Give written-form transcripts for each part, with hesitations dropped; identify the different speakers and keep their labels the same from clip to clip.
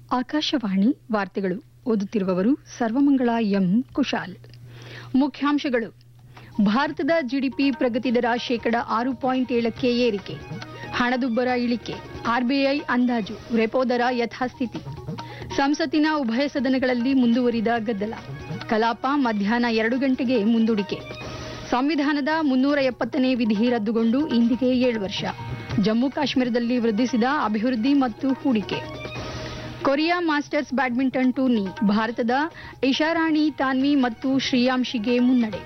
Speaker 1: ಆಕಾಶವಾಣಿ ವಾರ್ತೆಗಳು ಓದುತ್ತಿರುವವರು ಸರ್ವಮಂಗಳ ಎಂ ಕುಶಾಲ್. ಮುಖ್ಯಾಂಶಗಳು: ಭಾರತದ ಜಿಡಿಪಿ ಪ್ರಗತಿ ದರ 6.7ಕ್ಕೆ ಏರಿಕೆ, ಹಣದುಬ್ಬರ ಇಳಿಕೆ, ಆರ್ಬಿಐ ಅಂದಾಜು, ರೆಪೋ ದರ ಯಥಾಸ್ಥಿತಿ. ಸಂಸತ್ತಿನ ಉಭಯ ಸದನಗಳಲ್ಲಿ ಮುಂದುವರಿದ ಗದ್ದಲ, ಕಲಾಪ ಮಧ್ಯಾಹ್ನ 2 ಗಂಟೆಗೆ ಮುಂದೂಡಿಕೆ. ಸಂವಿಧಾನದ 370ನೇ ವಿಧಿ ರದ್ದುಗೊಂಡು ಇಂದಿಗೆ 7 ವರ್ಷ. ಜಮ್ಮು ಕಾಶ್ಮೀರದಲ್ಲಿ ವೃದ್ಧಿಸಿದ ಅಭಿವೃದ್ಧಿ ಮತ್ತು ಹೂಡಿಕೆ. ಕೊರಿಯಾ ಮಾಸ್ಟರ್ಸ್ ಬ್ಯಾಡ್ಮಿಂಟನ್ ಟೂರ್ನಿ, ಭಾರತದ ಇಶಾರಾಣಿ ತಾನ್ವಿ ಮತ್ತು ಶ್ರೇಯಾಂಶಿಗೆ ಮುನ್ನಡೆ.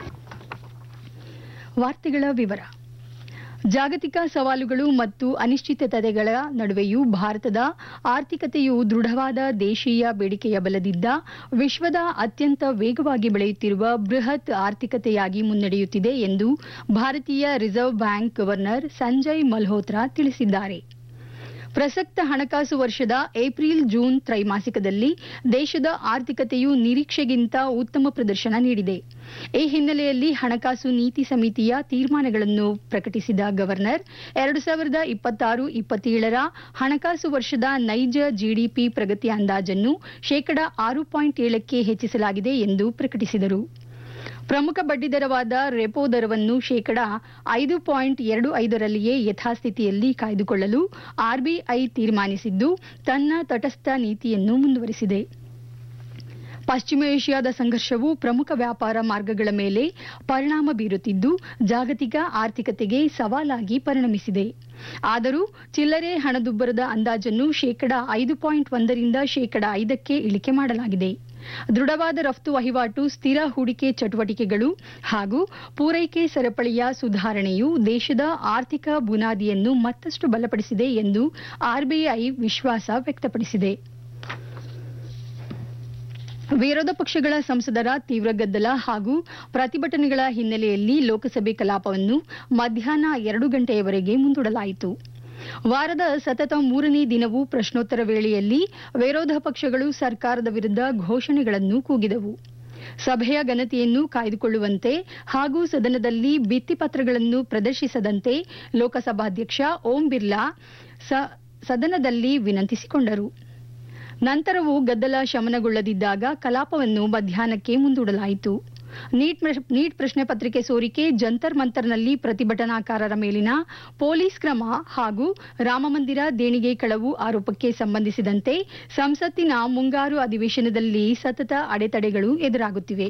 Speaker 1: ವಾರ್ತೆಗಳ ವಿವರ. ಜಾಗತಿಕ ಸವಾಲುಗಳು ಮತ್ತು ಅನಿಶ್ಚಿತತೆಗಳ ನಡುವೆಯೂ ಭಾರತದ ಆರ್ಥಿಕತೆಯು ದೃಢವಾದ ದೇಶೀಯ ಬೇಡಿಕೆಯ ಬಲದಿದ್ದ ವಿಶ್ವದ ಅತ್ಯಂತ ವೇಗವಾಗಿ ಬೆಳೆಯುತ್ತಿರುವ ಬೃಹತ್ ಆರ್ಥಿಕತೆಯಾಗಿ ಮುನ್ನಡೆಯುತ್ತಿದೆ ಎಂದು ಭಾರತೀಯ reserve bank governor Sanjay Malhotra ತಿಳಿಸಿದ್ದಾರೆ. ಪ್ರಸಕ್ತ ಹಣಕಾಸು ವರ್ಷದ ಏಪ್ರಿಲ್-ಜೂನ್ ತ್ರೈಮಾಸಿಕದಲ್ಲಿ ದೇಶದ ಆರ್ಥಿಕತೆಯು ನಿರೀಕ್ಷೆಗಿಂತ ಉತ್ತಮ ಪ್ರದರ್ಶನ ನೀಡಿದೆ. ಈ ಹಿನ್ನೆಲೆಯಲ್ಲಿ ಹಣಕಾಸು ನೀತಿ ಸಮಿತಿಯ ತೀರ್ಮಾನಗಳನ್ನು ಪ್ರಕಟಿಸಿದ ಗವರ್ನರ್ 2026-27ರ ಹಣಕಾಸು ವರ್ಷದ ನೈಜ ಜಿಡಿಪಿ ಪ್ರಗತಿ ಅಂದಾಜನ್ನು 6.7ಕ್ಕೆ ಹೆಚ್ಚಿಸಲಾಗಿದೆ ಎಂದು ಪ್ರಕಟಿಸಿದರು. ಪ್ರಮುಖ ಬಡ್ಡಿದರವಾದ ರೆಪೋ ದರವನ್ನು 5.25ರಲ್ಲಿಯೇ ಯಥಾಸ್ಥಿತಿಯಲ್ಲಿ ಕಾಯ್ದುಕೊಳ್ಳಲು ಆರ್ಬಿಐ ತೀರ್ಮಾನಿಸಿದ್ದು, ತನ್ನ ತಟಸ್ಥ ನೀತಿಯನ್ನು ಮುಂದುವರಿಸಿದೆ. ಪಶ್ಚಿಮ ಏಷ್ಯಾದ ಸಂಘರ್ಷವು ಪ್ರಮುಖ ವ್ಯಾಪಾರ ಮಾರ್ಗಗಳ ಮೇಲೆ ಪರಿಣಾಮ ಬೀರುತ್ತಿದ್ದು, ಜಾಗತಿಕ ಆರ್ಥಿಕತೆಗೆ ಸವಾಲಾಗಿ ಪರಿಣಮಿಸಿದೆ. ಆದರೂ ಚಿಲ್ಲರೆ ಹಣದುಬ್ಬರದ ಅಂದಾಜನ್ನು 5.1ರಿಂದ 5ಕ್ಕೆ ಇಳಿಕೆ ಮಾಡಲಾಗಿದೆ. ದೃಢವಾದ ರಫ್ತು ವಹಿವಾಟು, ಸ್ಥಿರ ಹೂಡಿಕೆ ಚಟುವಟಿಕೆಗಳು ಹಾಗೂ ಪೂರೈಕೆ ಸರಪಳಿಯ ಸುಧಾರಣೆಯು ದೇಶದ ಆರ್ಥಿಕ ಬುನಾದಿಯನ್ನು ಮತ್ತಷ್ಟು ಬಲಪಡಿಸಿದೆ ಎಂದು ಆರ್ಬಿಐ ವಿಶ್ವಾಸ ವ್ಯಕ್ತಪಡಿಸಿದೆ. ವಿರೋಧ ಪಕ್ಷಗಳ ಸಂಸದರ ತೀವ್ರ ಗದ್ದಲ ಹಾಗೂ ಪ್ರತಿಭಟನೆಗಳ ಹಿನ್ನೆಲೆಯಲ್ಲಿ ಲೋಕಸಭೆ ಕಲಾಪವನ್ನು ಮಧ್ಯಾಹ್ನ 2 ಗಂಟೆಯವರೆಗೆ ಮುಂದೂಡಲಾಯಿತು. ವಾರದ ಸತತ 3ನೇ ದಿನವೂ ಪ್ರಶ್ನೋತ್ತರ ವೇಳೆಯಲ್ಲಿ ವಿರೋಧ ಪಕ್ಷಗಳು ಸರ್ಕಾರದ ವಿರುದ್ಧ ಘೋಷಣೆಗಳನ್ನು ಕೂಗಿದವು. ಸಭೆಯ ಘನತೆಯನ್ನು ಕಾಯ್ದುಕೊಳ್ಳುವಂತೆ ಹಾಗೂ ಸದನದಲ್ಲಿ ಭಿತ್ತಿಪತ್ರಗಳನ್ನು ಪ್ರದರ್ಶಿಸದಂತೆ ಲೋಕಸಭಾಧ್ಯಕ್ಷ ಓಂ ಬಿರ್ಲಾ ಸದನದಲ್ಲಿ ವಿನಂತಿಸಿಕೊಂಡರು. ನಂತರವೂ ಗದ್ದಲ ಶಮನಗೊಳ್ಳದಿದ್ದಾಗ ಕಲಾಪವನ್ನು ಮಧ್ಯಾಹ್ನಕ್ಕೆ ಮುಂದೂಡಲಾಯಿತು. ನೀಟ್ ಪ್ರಶ್ನೆ ಪತ್ರಿಕೆ ಸೋರಿಕೆ, ಜಂತರ್ ಮಂತರ್ನಲ್ಲಿ ಪ್ರತಿಭಟನಾಕಾರರ ಮೇಲಿನ ಪೊಲೀಸ್ ಕ್ರಮ ಹಾಗೂ ರಾಮಮಂದಿರ ದೇಣಿಗೆ ಕಳವು ಆರೋಪಕ್ಕೆ ಸಂಬಂಧಿಸಿದಂತೆ ಸಂಸತ್ತಿನ ಮುಂಗಾರು ಅಧಿವೇಶನದಲ್ಲಿ ಸತತ ಅಡೆತಡೆಗಳು ಎದುರಾಗುತ್ತಿವೆ.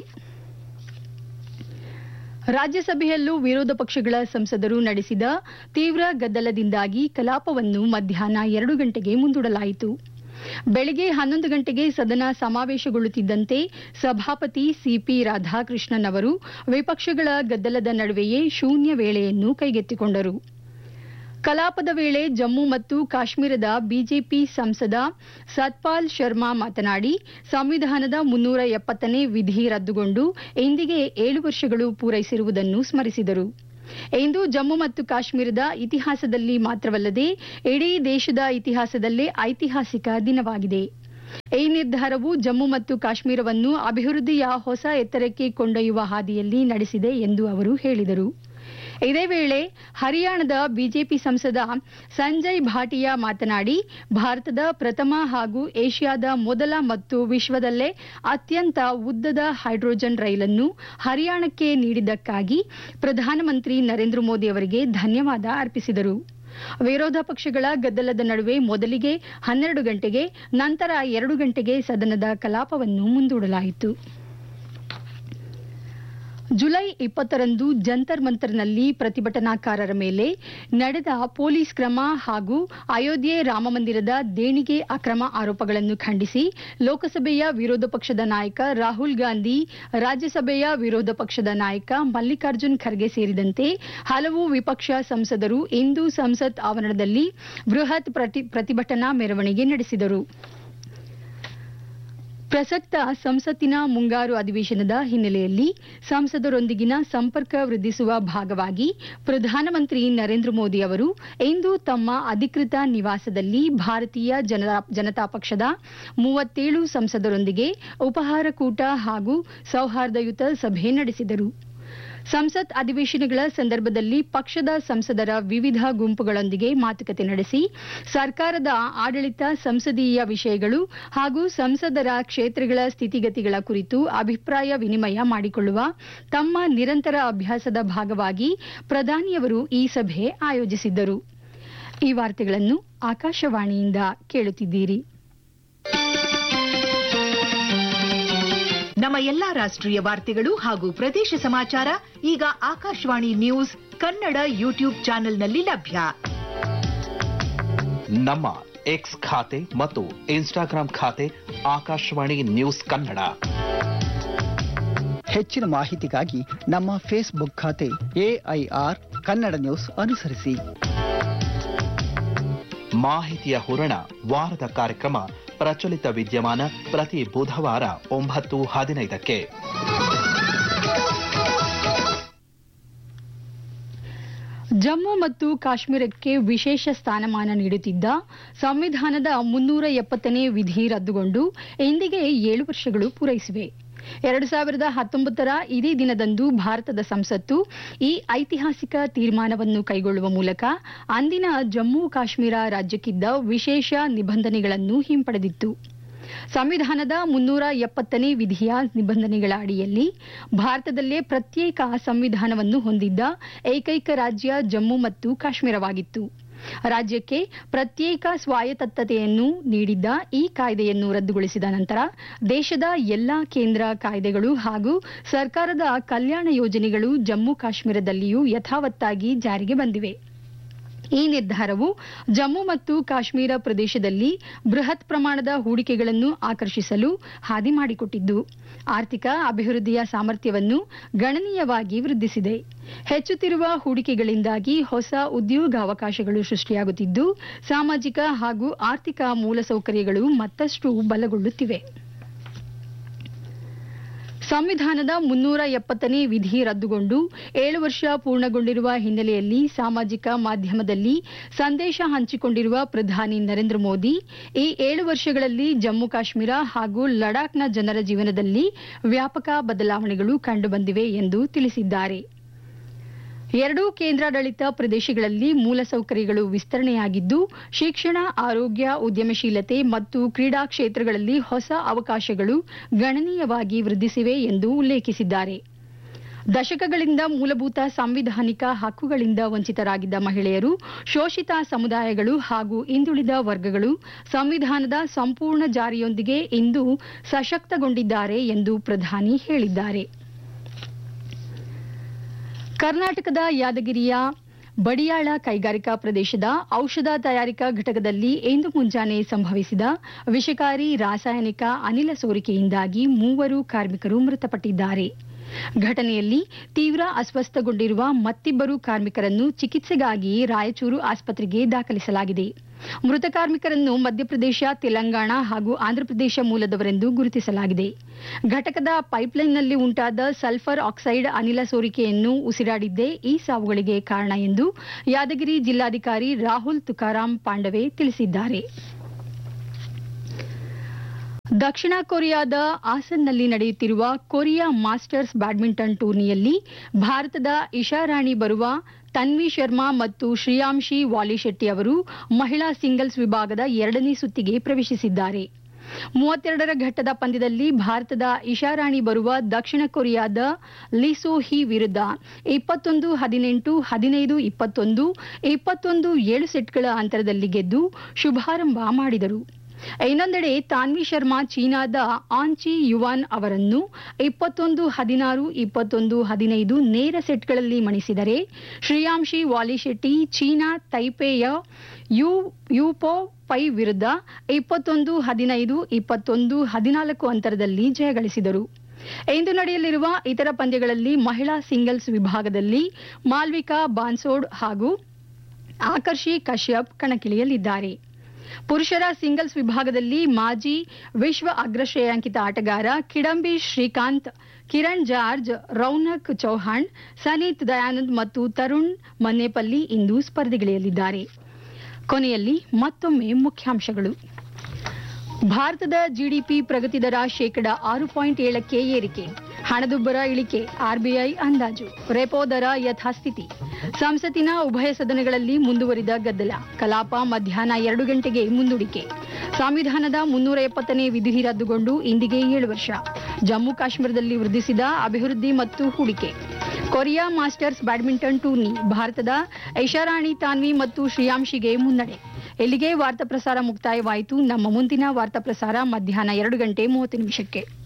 Speaker 1: ರಾಜ್ಯಸಭೆಯಲ್ಲೂ ವಿರೋಧ ಪಕ್ಷಗಳ ಸಂಸದರು ನಡೆಸಿದ ತೀವ್ರ ಗದ್ದಲದಿಂದಾಗಿ ಕಲಾಪವನ್ನು ಮಧ್ಯಾಹ್ನ 2 ಗಂಟೆಗೆ ಮುಂದೂಡಲಾಯಿತು. ಬೆಳಗ್ಗೆ 11 ಗಂಟೆಗೆ ಸದನ ಸಮಾವೇಶಗೊಳ್ಳುತ್ತಿದ್ದಂತೆ ಸಭಾಪತಿ ಸಿಪಿ ರಾಧಾಕೃಷ್ಣನ್ ಅವರು ವಿಪಕ್ಷಗಳ ಗದ್ದಲದ ನಡುವೆಯೇ ಶೂನ್ಯ ವೇಳೆಯನ್ನು ಕೈಗೆತ್ತಿಕೊಂಡರು. ಕಲಾಪದ ವೇಳೆ ಜಮ್ಮು ಮತ್ತು ಕಾಶ್ಮೀರದ ಬಿಜೆಪಿ ಸಂಸದ ಸತ್ಪಾಲ್ ಶರ್ಮಾ ಮಾತನಾಡಿ, ಸಂವಿಧಾನದ 370ನೇ ವಿಧಿ ರದ್ದುಗೊಂಡು ಇಂದಿಗೆ 7 ವರ್ಷಗಳು ಪೂರೈಸಿರುವುದನ್ನು ಸ್ಮರಿಸಿದರು. ಇಂದು ಜಮ್ಮು ಮತ್ತು ಕಾಶ್ಮೀರದ ಇತಿಹಾಸದಲ್ಲಿ ಮಾತ್ರವಲ್ಲದೆ ಇಡೀ ದೇಶದ ಇತಿಹಾಸದಲ್ಲೇ ಐತಿಹಾಸಿಕ ದಿನವಾಗಿದೆ. ಈ ನಿರ್ಧಾರವು ಜಮ್ಮು ಮತ್ತು ಕಾಶ್ಮೀರವನ್ನು ಅಭಿವೃದ್ಧಿಯ ಹೊಸ ಎತ್ತರಕ್ಕೆ ಕೊಂಡೊಯ್ಯುವ ಹಾದಿಯಲ್ಲಿ ನಡೆಸಿದೆ ಎಂದು ಅವರು ಹೇಳಿದರು. ಇದೇ ವೇಳೆ ಹರಿಯಾಣದ ಬಿಜೆಪಿ ಸಂಸದ ಸಂಜಯ್ ಭಾಟಿಯಾ ಮಾತನಾಡಿ, ಭಾರತದ ಪ್ರಥಮ ಹಾಗೂ ಏಷ್ಯಾದ ಮೊದಲ ಮತ್ತು ವಿಶ್ವದಲ್ಲೇ ಅತ್ಯಂತ ಉದ್ದದ ಹೈಡ್ರೋಜನ್ ರೈಲನ್ನು ಹರಿಯಾಣಕ್ಕೆ ನೀಡಿದ್ದಕ್ಕಾಗಿ ಪ್ರಧಾನಮಂತ್ರಿ ನರೇಂದ್ರ ಮೋದಿ ಅವರಿಗೆ ಧನ್ಯವಾದ ಅರ್ಪಿಸಿದರು. ವಿರೋಧ ಪಕ್ಷಗಳ ಗದ್ದಲದ ನಡುವೆ ಮೊದಲಿಗೆ 12 ಗಂಟೆಗೆ, ನಂತರ 2 ಗಂಟೆಗೆ ಸದನದ ಕಲಾಪವನ್ನು ಮುಂದೂಡಲಾಯಿತು. ಜುಲೈ 20ರಂದು ಜಂತರ್ ಮಂತರ್ನಲ್ಲಿ ಪ್ರತಿಭಟನಾಕಾರರ ಮೇಲೆ ನಡೆದ ಪೊಲೀಸ್ ಕ್ರಮ ಹಾಗೂ ಅಯೋಧ್ಯೆ ರಾಮಮಂದಿರದ ದೇಣಿಗೆ ಅಕ್ರಮ ಆರೋಪಗಳನ್ನು ಖಂಡಿಸಿ ಲೋಕಸಭೆಯ ವಿರೋಧ ಪಕ್ಷದ ನಾಯಕ ರಾಹುಲ್ ಗಾಂಧಿ, ರಾಜ್ಯಸಭೆಯ ವಿರೋಧ ಪಕ್ಷದ ನಾಯಕ ಮಲ್ಲಿಕಾರ್ಜುನ್ ಖರ್ಗೆ ಸೇರಿದಂತೆ ಹಲವು ವಿಪಕ್ಷ ಸಂಸದರು ಇಂದು ಸಂಸತ್ ಆವರಣದಲ್ಲಿ ಬೃಹತ್ ಪ್ರತಿಭಟನಾ ಮೆರವಣಿಗೆ ನಡೆಸಿದರು. ಪ್ರಸಕ್ತ ಸಂಸತ್ತಿನ ಮುಂಗಾರು ಅಧಿವೇಶನದ ಹಿನ್ನೆಲೆಯಲ್ಲಿ ಸಂಸದರೊಂದಿಗಿನ ಸಂಪರ್ಕ ವೃದ್ಧಿಸುವ ಭಾಗವಾಗಿ ಪ್ರಧಾನಮಂತ್ರಿ ನರೇಂದ್ರ ಮೋದಿ ಅವರು ಇಂದು ತಮ್ಮ ಅಧಿಕೃತ ನಿವಾಸದಲ್ಲಿ ಭಾರತೀಯ ಜನತಾ ಪಕ್ಷದ 37 ಸಂಸದರೊಂದಿಗೆ ಉಪಹಾರ ಕೂಟ ಹಾಗೂ ಸೌಹಾರ್ದಯುತ ಸಭೆ ನಡೆಸಿದರು. ಸಂಸತ್ ಅಧಿವೇಶನಗಳ ಸಂದರ್ಭದಲ್ಲಿ ಪಕ್ಷದ ಸಂಸದರ ವಿವಿಧ ಗುಂಪುಗಳೊಂದಿಗೆ ಮಾತುಕತೆ ನಡೆಸಿ ಸರ್ಕಾರದ ಆಡಳಿತ, ಸಂಸದೀಯ ವಿಷಯಗಳು ಹಾಗೂ ಸಂಸದರ ಕ್ಷೇತ್ರಗಳ ಸ್ಥಿತಿಗತಿಗಳ ಕುರಿತು ಅಭಿಪ್ರಾಯ ವಿನಿಮಯ ಮಾಡಿಕೊಳ್ಳುವ ತಮ್ಮ ನಿರಂತರ ಅಭ್ಯಾಸದ ಭಾಗವಾಗಿ ಪ್ರಧಾನಿಯವರು ಈ ಸಭೆ ಆಯೋಜಿಸಿದ್ದರು. ಈ ವಾರ್ತೆಗಳನ್ನು ಆಕಾಶವಾಣಿಯಿಂದ ಕೇಳುತ್ತಿದ್ದೀರಿ.
Speaker 2: ನಮ್ಮ ಎಲ್ಲಾ ರಾಷ್ಟ್ರೀಯ ವಾರ್ತೆಗಳು ಹಾಗೂ ಪ್ರದೇಶ ಸಮಾಚಾರ ಈಗ ಆಕಾಶವಾಣಿ ನ್ಯೂಸ್ ಕನ್ನಡ ಯೂಟ್ಯೂಬ್ ಚಾನೆಲ್ನಲ್ಲಿ ಲಭ್ಯ.
Speaker 3: ನಮ್ಮ ಎಕ್ಸ್ ಖಾತೆ ಮತ್ತು ಇನ್ಸ್ಟಾಗ್ರಾಂ ಖಾತೆ ಆಕಾಶವಾಣಿ ನ್ಯೂಸ್ ಕನ್ನಡ.
Speaker 4: ಹೆಚ್ಚಿನ ಮಾಹಿತಿಗಾಗಿ ನಮ್ಮ ಫೇಸ್ಬುಕ್ ಖಾತೆ AIR ಕನ್ನಡ ನ್ಯೂಸ್ ಅನುಸರಿಸಿ.
Speaker 3: ಮಾಹಿತಿಯ ಹೂರಣ ವಾರದ ಕಾರ್ಯಕ್ರಮ ಪ್ರಚಲಿತ ವಿದ್ಯಮಾನ ಪ್ರತಿ ಬುಧವಾರ 9:15ಕ್ಕೆ.
Speaker 1: ಜಮ್ಮು ಮತ್ತು ಕಾಶ್ಮೀರಕ್ಕೆ ವಿಶೇಷ ಸ್ಥಾನಮಾನ ನೀಡುತ್ತಿದ್ದ ಸಂವಿಧಾನದ 370ನೇ ವಿಧಿ ರದ್ದುಗೊಂಡು ಇಂದಿಗೆ 7 ವರ್ಷಗಳು ಪೂರೈಸಿವೆ. 2019ರ ಇದೇ ದಿನದಂದು ಭಾರತದ ಸಂಸತ್ತು ಈ ಐತಿಹಾಸಿಕ ತೀರ್ಮಾನವನ್ನು ಕೈಗೊಳ್ಳುವ ಮೂಲಕ ಅಂದಿನ ಜಮ್ಮು ಕಾಶ್ಮೀರ ರಾಜ್ಯಕ್ಕಿದ್ದ ವಿಶೇಷ ನಿಬಂಧನೆಗಳನ್ನು ಹಿಂಪಡೆದಿತ್ತು. ಸಂವಿಧಾನದ 370ನೇ ವಿಧಿಯ ನಿಬಂಧನೆಗಳ ಅಡಿಯಲ್ಲಿ ಭಾರತದಲ್ಲೇ ಪ್ರತ್ಯೇಕ ಸಂವಿಧಾನವನ್ನು ಹೊಂದಿದ್ದ ಏಕೈಕ ರಾಜ್ಯ ಜಮ್ಮು ಮತ್ತು ಕಾಶ್ಮೀರವಾಗಿತ್ತು. ರಾಜ್ಯಕ್ಕೆ ಪ್ರತ್ಯೇಕ ಸ್ವಾಯತ್ತತೆಯನ್ನು ನೀಡಿದ್ದ ಈ ಕಾಯ್ದೆಯನ್ನು ರದ್ದುಗೊಳಿಸಿದ ನಂತರ ದೇಶದ ಎಲ್ಲಾ ಕೇಂದ್ರ ಕಾಯ್ದೆಗಳು ಹಾಗೂ ಸರ್ಕಾರದ ಕಲ್ಯಾಣ ಯೋಜನೆಗಳು ಜಮ್ಮು ಕಾಶ್ಮೀರದಲ್ಲಿಯೂ ಯಥಾವತ್ತಾಗಿ ಜಾರಿಗೆ ಬಂದಿವೆ. ಈ ನಿರ್ಧಾರವು ಜಮ್ಮು ಮತ್ತು ಕಾಶ್ಮೀರ ಪ್ರದೇಶದಲ್ಲಿ ಬೃಹತ್ ಪ್ರಮಾಣದ ಹೂಡಿಕೆಗಳನ್ನು ಆಕರ್ಷಿಸಲು ಹಾದಿ ಮಾಡಿಕೊಟ್ಟಿದ್ದು, ಆರ್ಥಿಕ ಅಭಿವೃದ್ಧಿಯ ಸಾಮರ್ಥ್ಯವನ್ನು ಗಣನೀಯವಾಗಿ ವೃದ್ಧಿಸಿದೆ. ಹೆಚ್ಚುತ್ತಿರುವ ಹೂಡಿಕೆಗಳಿಂದಾಗಿ ಹೊಸ ಉದ್ಯೋಗಾವಕಾಶಗಳು ಸೃಷ್ಟಿಯಾಗುತ್ತಿದ್ದು, ಸಾಮಾಜಿಕ ಹಾಗೂ ಆರ್ಥಿಕ ಮೂಲಸೌಕರ್ಯಗಳು ಮತ್ತಷ್ಟು ಬಲಗೊಳ್ಳುತ್ತಿವೆ. ಸಂವಿಧಾನದ 370ನೇ ವಿಧಿ ರದ್ದುಗೊಂಡು 7 ವರ್ಷ ಪೂರ್ಣಗೊಂಡಿರುವ ಹಿನ್ನೆಲೆಯಲ್ಲಿ ಸಾಮಾಜಿಕ ಮಾಧ್ಯಮದಲ್ಲಿ ಸಂದೇಶ ಹಂಚಿಕೊಂಡಿರುವ ಪ್ರಧಾನಿ ನರೇಂದ್ರ ಮೋದಿ, ಈ 7 ವರ್ಷಗಳಲ್ಲಿ ಜಮ್ಮು ಕಾಶ್ಮೀರ ಹಾಗೂ ಲಡಾಖ್ನ ಜನರ ಜೀವನದಲ್ಲಿ ವ್ಯಾಪಕ ಬದಲಾವಣೆಗಳು ಕಂಡುಬಂದಿವೆ ಎಂದು ತಿಳಿಸಿದ್ದಾರೆ. ಎರಡೂ ಕೇಂದ್ರಾಡಳಿತ ಪ್ರದೇಶಗಳಲ್ಲಿ ಮೂಲಸೌಕರ್ಯಗಳು ವಿಸ್ತರಣೆಯಾಗಿದ್ದು, ಶಿಕ್ಷಣ, ಆರೋಗ್ಯ, ಉದ್ಯಮಶೀಲತೆ ಮತ್ತು ಕ್ರೀಡಾ ಕ್ಷೇತ್ರಗಳಲ್ಲಿ ಹೊಸ ಅವಕಾಶಗಳು ಗಣನೀಯವಾಗಿ ವೃದ್ಧಿಸಿವೆ ಎಂದು ಉಲ್ಲೇಖಿಸಿದ್ದಾರೆ. ದಶಕಗಳಿಂದ ಮೂಲಭೂತ ಸಾಂವಿಧಾನಿಕ ಹಕ್ಕುಗಳಿಂದ ವಂಚಿತರಾಗಿದ್ದ ಮಹಿಳೆಯರು, ಶೋಷಿತ ಸಮುದಾಯಗಳು ಹಾಗೂ ಹಿಂದುಳಿದ ವರ್ಗಗಳು ಸಂವಿಧಾನದ ಸಂಪೂರ್ಣ ಜಾರಿಯೊಂದಿಗೆ ಇಂದು ಸಶಕ್ತಗೊಂಡಿದ್ದಾರೆ ಎಂದು ಪ್ರಧಾನಿ ಹೇಳಿದ್ದಾರೆ. ಕರ್ನಾಟಕದ ಯಾದಗಿರಿಯ ಬಡಿಯಾಳ ಕೈಗಾರಿಕಾ ಪ್ರದೇಶದ ಔಷಧ ತಯಾರಿಕಾ ಘಟಕದಲ್ಲಿ ಇಂದು ಮುಂಜಾನೆ ಸಂಭವಿಸಿದ ವಿಷಕಾರಿ ರಾಸಾಯನಿಕ ಅನಿಲ ಸೋರಿಕೆಯಿಂದಾಗಿ 3 ಕಾರ್ಮಿಕರು ಮೃತಪಟ್ಟಿದ್ದಾರೆ. ಘಟನೆಯಲ್ಲಿ ತೀವ್ರ ಅಸ್ವಸ್ಥಗೊಂಡಿರುವ ಮತ್ತಿಬ್ಬರು ಕಾರ್ಮಿಕರನ್ನು ಚಿಕಿತ್ಸೆಗಾಗಿ ರಾಯಚೂರು ಆಸ್ಪತ್ರೆಗೆ ದಾಖಲಿಸಲಾಗಿದೆ. ಮೃತ ಕಾರ್ಮಿಕರನ್ನು ಮಧ್ಯಪ್ರದೇಶ, ತೆಲಂಗಾಣ ಹಾಗೂ ಆಂಧ್ರಪ್ರದೇಶ ಮೂಲದವರೆಂದು ಗುರುತಿಸಲಾಗಿದೆ. ಘಟಕದ ಪೈಪ್ಲೈನ್ನಲ್ಲಿ ಉಂಟಾದ ಸಲ್ಫರ್ ಆಕ್ಸೈಡ್ ಅನಿಲ ಸೋರಿಕೆಯನ್ನು ಉಸಿರಾಡಿದ್ದೇ ಈ ಸಾವುಗಳಿಗೆ ಕಾರಣ ಎಂದು ಯಾದಗಿರಿ ಜಿಲ್ಲಾಧಿಕಾರಿ ರಾಹುಲ್ ತುಕಾರಾಂ ಪಾಂಡವೆ ತಿಳಿಸಿದ್ದಾರೆ. ದಕ್ಷಿಣ ಕೊರಿಯಾದ ಆಸನ್ನಲ್ಲಿ ನಡೆಯುತ್ತಿರುವ ಕೊರಿಯಾ ಮಾಸ್ಟರ್ಸ್ ಬ್ಯಾಡ್ಮಿಂಟನ್ ಟೂರ್ನಿಯಲ್ಲಿ ಭಾರತದ ಇಶಾರಾಣಿ ಬರುವ, ತನ್ವಿ ಶರ್ಮಾ ಮತ್ತು ಶ್ರೇಯಾಂಶಿ ವಾಲಿಶೆಟ್ಟಿ ಅವರು ಮಹಿಳಾ ಸಿಂಗಲ್ಸ್ ವಿಭಾಗದ 2ನೇ ಸುತ್ತಿಗೆ ಪ್ರವೇಶಿಸಿದ್ದಾರೆ. 32ರ ಘಟ್ಟದ ಪಂದ್ಯದಲ್ಲಿ ಭಾರತದ ಇಶಾರಾಣಿ ಬರುವ ದಕ್ಷಿಣ ಕೊರಿಯಾದ ಲಿಸೋ ಹಿ ವಿರುದ್ಧ 21-18, 15-21, 21-7 ಸೆಟ್ಗಳ ಅಂತರದಲ್ಲಿ ಗೆದ್ದು ಶುಭಾರಂಭ ಮಾಡಿದರು. ಇನ್ನೊಂದೆಡೆ ತಾನ್ವಿ ಶರ್ಮಾ ಚೀನಾದ ಆನ್ಚಿ ಯುವಾನ್ ಅವರನ್ನು 21-16, 21-15 ನೇರ ಸೆಟ್ಗಳಲ್ಲಿ ಮಣಿಸಿದರೆ, ಶ್ರೇಯಾಂಶಿ ವಾಲಿಶೆಟ್ಟಿ ಚೀನಾ ತೈಪೆಯ ಯುಪೋ ಪೈ ವಿರುದ್ಧ 21-15, 21-14 ಅಂತರದಲ್ಲಿ ಜಯಗಳಿಸಿದರು. ಇಂದು ನಡೆಯಲಿರುವ ಇತರ ಪಂದ್ಯಗಳಲ್ಲಿ ಮಹಿಳಾ ಸಿಂಗಲ್ಸ್ ವಿಭಾಗದಲ್ಲಿ ಮಾಲ್ವಿಕಾ ಬಾನ್ಸೋಡ್ ಹಾಗೂ ಆಕರ್ಷಿ ಕಶ್ಯಪ್ ಕಣಕ್ಕಿಳಿಯಲಿದ್ದಾರೆ. ಪುರುಷರ ಸಿಂಗಲ್ಸ್ ವಿಭಾಗದಲ್ಲಿ ಮಾಜಿ ವಿಶ್ವ ಅಗ್ರಶ್ರೇಯಾಂಕಿತ ಆಟಗಾರ ಕಿಡಂಬಿ ಶ್ರೀಕಾಂತ್, ಕಿರಣ್ ಜಾರ್ಜ್, ರೌನಕ್ ಚೌಹಾಣ್, ಸನೀತ್ ದಯಾನಂದ್ ಮತ್ತು ತರುಣ್ ಮನ್ನೇಪಲ್ಲಿ ಇಂದು ಸ್ಪರ್ಧೆಗಿಳಿಯಲಿದ್ದಾರೆ. ಕೊನೆಯಲ್ಲಿ ಮತ್ತೊಮ್ಮೆ ಮುಖ್ಯಾಂಶಗಳು. ಭಾರತದ ಜಿಡಿಪಿ ಪ್ರಗತಿ ದರ 6.7ಕ್ಕೆ ಏರಿಕೆ. ಹಣದುಬ್ಬರ ಇಳಿಕೆ ಆರ್ಬಿಐ ಅಂದಾಜು. ರೆಪೋ ದರ ಯಥಾಸ್ಥಿತಿ. ಸಂಸತ್ತಿನ ಉಭಯ ಸದನಗಳಲ್ಲಿ ಮುಂದುವರಿದ ಗದ್ದಲ. ಕಲಾಪ ಮಧ್ಯಾಹ್ನ 2 ಗಂಟೆಗೆ ಮುಂದೂಡಿಕೆ. ಸಂವಿಧಾನದ 370ನೇ ವಿಧಿ ರದ್ದುಗೊಂಡು ಇಂದಿಗೆ 7 ವರ್ಷ. ಜಮ್ಮು ಕಾಶ್ಮೀರದಲ್ಲಿ ವೃದ್ಧಿಸಿದ ಅಭಿವೃದ್ಧಿ ಮತ್ತು ಹೂಡಿಕೆ. Korea masters badminton tourney. ಭಾರತದ ಐಷಾರಾಣಿ ತಾನ್ವಿ ಮತ್ತು ಶ್ರೇಯಾಂಶಿಗೆ ಮುನ್ನಡೆ. ಇಲ್ಲಿಗೆ ವಾರ್ತಾ ಪ್ರಸಾರ ಮುಕ್ತಾಯವಾಯಿತು. ನಮ್ಮ ಮುಂದಿನ ವಾರ್ತಾ ಪ್ರಸಾರ ಮಧ್ಯಾಹ್ನ 2 ಗಂಟೆ 30 ನಿಮಿಷಕ್ಕೆ.